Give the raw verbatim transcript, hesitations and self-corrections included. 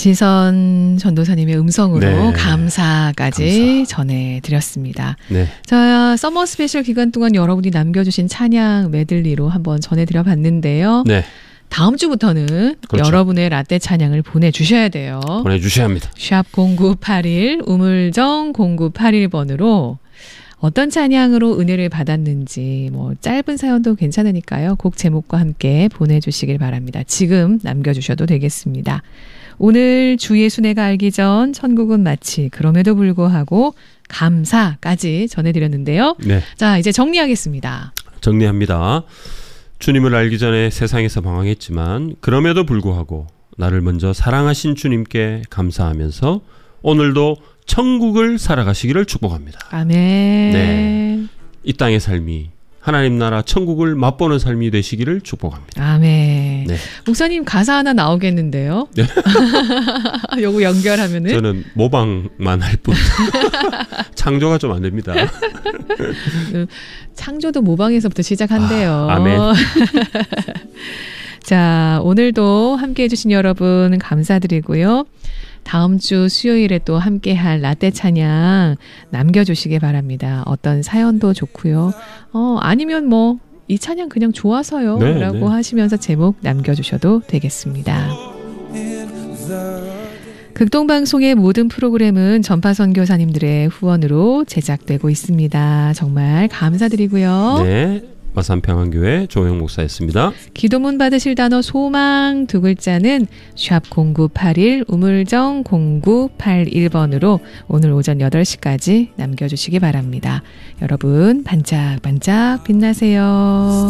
지선 전도사님의 음성으로 네. 감사까지 감사. 전해드렸습니다. 네. 자, 서머 스페셜 기간 동안 여러분이 남겨주신 찬양 메들리로 한번 전해드려봤는데요. 네. 다음 주부터는 그렇죠. 여러분의 라떼 찬양을 보내주셔야 돼요. 보내주셔야 합니다. 샵 공구팔일 우물정 공구팔일 번으로 어떤 찬양으로 은혜를 받았는지 뭐 짧은 사연도 괜찮으니까요. 곡 제목과 함께 보내주시길 바랍니다. 지금 남겨주셔도 되겠습니다. 오늘 주 예수 내가 알기 전 천국은 마치 그럼에도 불구하고 감사까지 전해드렸는데요. 네. 자, 이제 정리하겠습니다. 정리합니다. 주님을 알기 전에 세상에서 방황했지만 그럼에도 불구하고 나를 먼저 사랑하신 주님께 감사하면서 오늘도 천국을 살아가시기를 축복합니다. 아멘. 네. 이 땅의 삶이 하나님 나라 천국을 맛보는 삶이 되시기를 축복합니다. 아멘. 네. 목사님 가사 하나 나오겠는데요. 네. 요거 연결하면은 저는 모방만 할 뿐. 창조가 좀 안 됩니다. 창조도 모방에서부터 시작한대요. 아, 아멘. 자, 오늘도 함께해 주신 여러분 감사드리고요. 다음 주 수요일에 또 함께할 라떼 찬양 남겨주시기 바랍니다. 어떤 사연도 좋고요. 어, 아니면 뭐 이 찬양 그냥 좋아서요 네, 라고 네. 하시면서 제목 남겨주셔도 되겠습니다. 극동방송의 모든 프로그램은 전파 선교사님들의 후원으로 제작되고 있습니다. 정말 감사드리고요. 네. 마산평안교회 조영 목사였습니다. 기도문 받으실 단어 소망 두 글자는 샵 공구팔일 우물정 공구팔일 번으로 오늘 오전 여덟 시까지 남겨주시기 바랍니다. 여러분 반짝반짝 빛나세요.